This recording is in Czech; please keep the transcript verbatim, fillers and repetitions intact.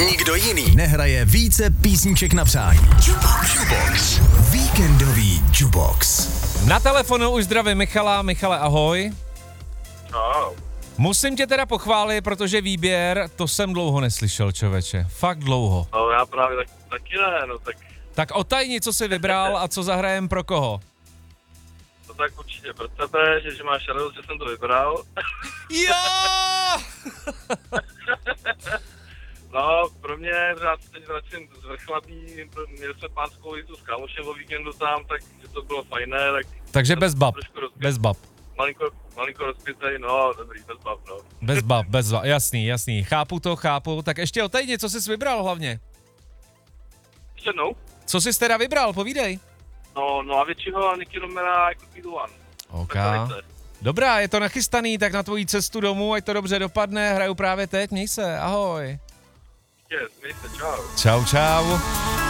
Nikdo jiný nehraje více písniček na přání. Jukebox. Jukebox. Víkendový Jukebox. Na telefonu už zdravím Michala. Michale, ahoj. No. Musím tě teda pochválit, protože výběr, to jsem dlouho neslyšel, člověče. Fakt dlouho. No já právě tak, taky ne, no tak, Tak otajni, co jsi vybral a co zahrajem pro koho. no tak určitě pro tebe, že, že máš radost, že jsem to vybral. Jo! No, pro mě, já se teď vracím z Vrchlabí, měli jsme pánskou jízdu s kámošem o víkendu tam, tak to bylo fajné, tak... Takže bez bab, rozpět, bez bab. Malinko, malinko rozpětej, no, dobrý, bez bab, no. Bez bab, bez bab, jasný, jasný, chápu to, chápu. Tak ještě otajni, co jsi vybral hlavně? Ještě jednou? Co jsi teda vybral, povídej. No, no a většinou Nicky Romera jako Speed One. OK. Dobrá, je to nachystaný, tak na tvoji cestu domů, ať to dobře dopadne, hraju právě teď, měj se, ahoj. Yes, měj se, čau. Čau, čau.